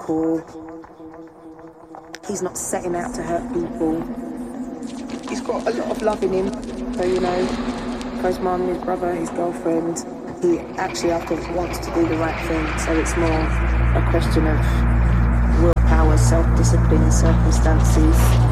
practical. He's not setting out to hurt people. He's got a lot of love in him. So, you know, for his mum, his brother, his girlfriend, he actually after wants to do the right thing. So it's more a question of willpower, self-discipline, circumstances.